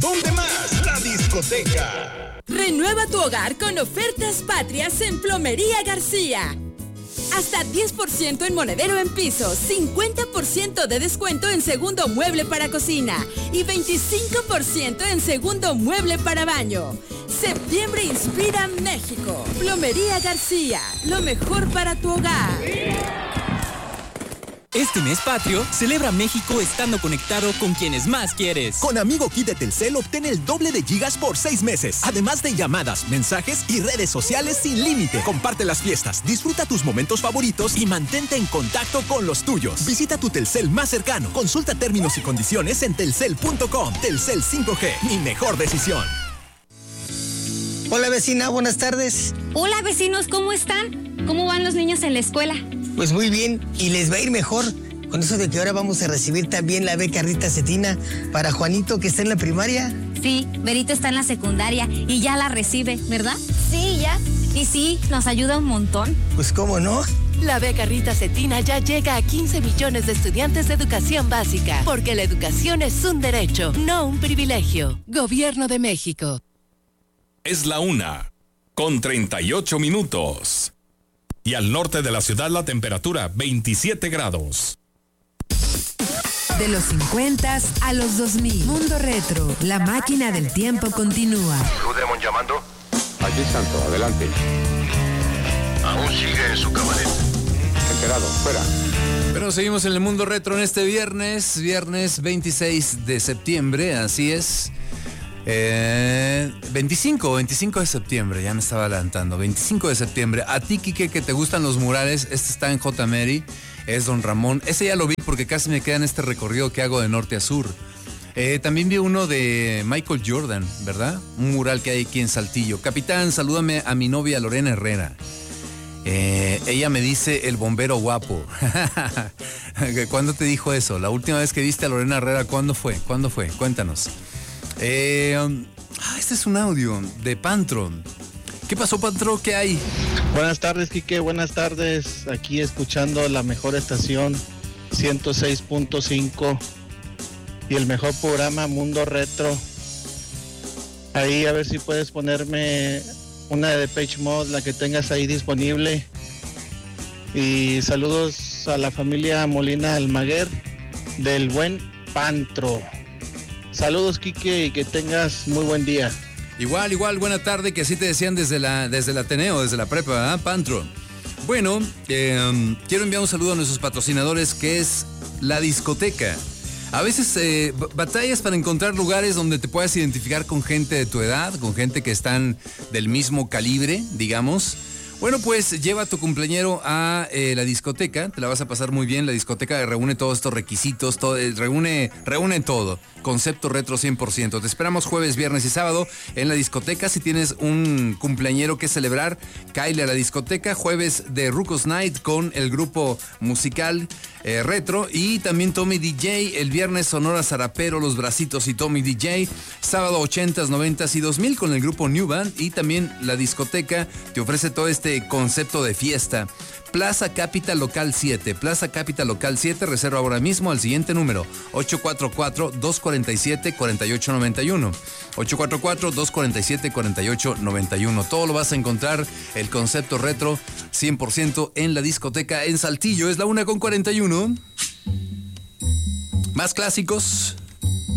¿Dónde más? La discoteca. Renueva tu hogar con ofertas patrias en Plomería García. Hasta 10% en monedero en piso, 50% de descuento en segundo mueble para cocina y 25% en segundo mueble para baño. Septiembre inspira México. Plomería García, lo mejor para tu hogar. Este mes patrio, celebra México estando conectado con quienes más quieres. Con Amigo Kit de Telcel obtén el doble de gigas por 6 meses. Además de llamadas, mensajes y redes sociales sin límite. Comparte las fiestas, disfruta tus momentos favoritos y mantente en contacto con los tuyos. Visita tu Telcel más cercano. Consulta términos y condiciones en telcel.com. Telcel 5G, mi mejor decisión. Hola vecina, buenas tardes. Hola vecinos, ¿cómo están? ¿Cómo van los niños en la escuela? Pues muy bien, y les va a ir mejor con eso de que ahora vamos a recibir también la beca Rita Cetina para Juanito, que está en la primaria. Sí, Berito está en la secundaria y ya la recibe, ¿verdad? Sí, ya. Y sí, nos ayuda un montón. Pues cómo no. La beca Rita Cetina ya llega a 15 millones de estudiantes de educación básica, porque la educación es un derecho, no un privilegio. Gobierno de México. Es la 1:38. Y al norte de la ciudad la temperatura 27 grados. De los 50 a los 2000. Mundo Retro, la máquina del tiempo continúa. Blue Demon llamando. Aquí Santo, adelante. Aún sigue en su camioneta. Enterado, fuera. Pero seguimos en el Mundo Retro en este viernes 26 de septiembre, así es. 25 de septiembre, ya me estaba adelantando. 25 de septiembre. A ti, Quique, que te gustan los murales, este está en J. Mary, es Don Ramón. Ese ya lo vi porque casi me queda en este recorrido que hago de norte a sur. También vi uno de Michael Jordan, ¿verdad? Un mural que hay aquí en Saltillo. Capitán, salúdame a mi novia Lorena Herrera. Ella me dice el bombero guapo. ¿Cuándo te dijo eso? La última vez que viste a Lorena Herrera, ¿cuándo fue? Cuéntanos. Este es un audio de Pantro. ¿Qué pasó, Pantro? ¿Qué hay? Buenas tardes, Quique. Buenas tardes. Aquí escuchando la mejor estación 106.5 y el mejor programa Mundo Retro. Ahí a ver si puedes ponerme una de Depeche Mode, la que tengas ahí disponible. Y saludos a la familia Molina Almaguer del buen Pantro. Saludos, Quique, y que tengas muy buen día. Igual, buena tarde, que así te decían desde el Ateneo, desde la prepa, ¿verdad, Pantro? Bueno, quiero enviar un saludo a nuestros patrocinadores, que es La Discoteca. A veces batallas para encontrar lugares donde te puedas identificar con gente de tu edad, con gente que están del mismo calibre, digamos. Bueno, pues lleva a tu cumpleañero a la discoteca, te la vas a pasar muy bien. La discoteca reúne todos estos requisitos, reúne todo. Concepto retro 100%. Te esperamos jueves, viernes y sábado en la discoteca. Si tienes un cumpleañero que celebrar, cáele a la discoteca. Jueves de Rucos Night con el grupo musical retro. Y también Tommy DJ. El viernes Sonora Zarapero, Los Bracitos y Tommy DJ. Sábado 80s, 90s y 2000 con el grupo New Band. Y también la discoteca te ofrece todo este concepto de fiesta. Plaza Capital Local 7. Plaza Capital Local 7. Reserva ahora mismo al siguiente número: 844-247-4891. 844-247-4891. Todo lo vas a encontrar, el concepto retro 100% en la discoteca en Saltillo. Es la 1:41. Más clásicos.